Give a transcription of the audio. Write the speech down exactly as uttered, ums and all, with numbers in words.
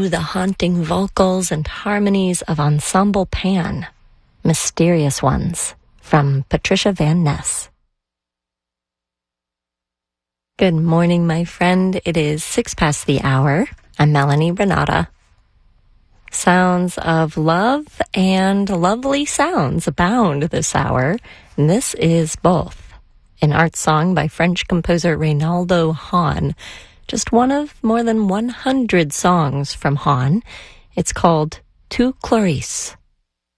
Ooh, the haunting vocals and harmonies of Ensemble Pan, Mysterious Ones, from Patricia Van Ness. Good morning, my friend. It is six past the hour. I'm Melanie Renata. Sounds of love and lovely sounds abound this hour. And this is both an art song by French composer Reynaldo Hahn, just one of more than one hundred songs from Hahn. It's called Tu Clarice.